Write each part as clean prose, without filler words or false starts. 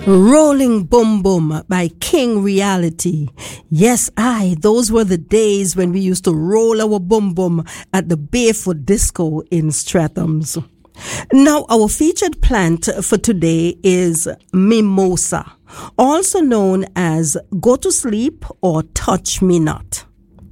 Rolling Boom Boom by King Reality. Yes, those were the days when we used to roll our boom boom at the Barefoot Disco in Stratham's. Now, our featured plant for today is mimosa, also known as go to sleep or touch me not.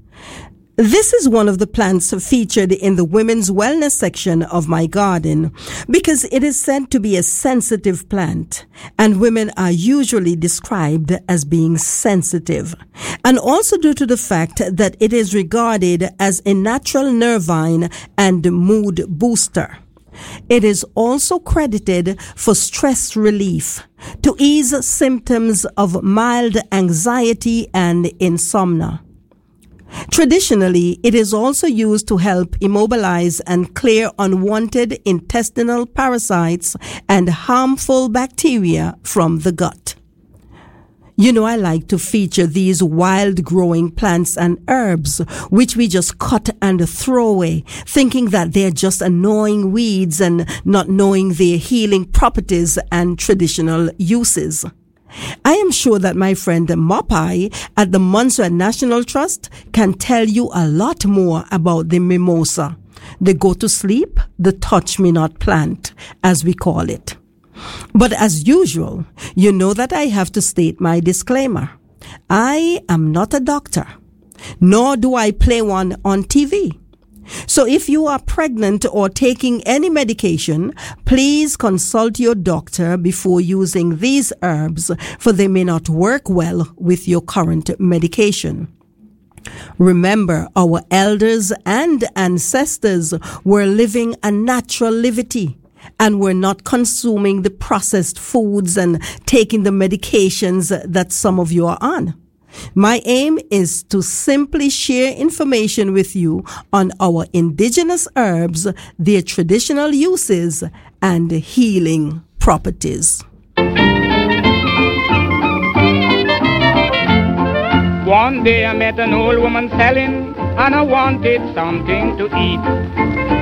This is one of the plants featured in the women's wellness section of my garden because it is said to be a sensitive plant, and women are usually described as being sensitive, and also due to the fact that it is regarded as a natural nervine and mood booster. It is also credited for stress relief, to ease symptoms of mild anxiety and insomnia. Traditionally, it is also used to help immobilize and clear unwanted intestinal parasites and harmful bacteria from the gut. You know, I like to feature these wild growing plants and herbs, which we just cut and throw away, thinking that they're just annoying weeds and not knowing their healing properties and traditional uses. I am sure that my friend Mopai at the Montserrat National Trust can tell you a lot more about the mimosa, the go to sleep, the touch me not plant, as we call it. But as usual, you know that I have to state my disclaimer. I am not a doctor, nor do I play one on TV. So if you are pregnant or taking any medication, please consult your doctor before using these herbs, for they may not work well with your current medication. Remember, our elders and ancestors were living a natural livity and were not consuming the processed foods and taking the medications that some of you are on. My aim is to simply share information with you on our indigenous herbs, their traditional uses, and healing properties. One day I met an old woman selling, and I wanted something to eat.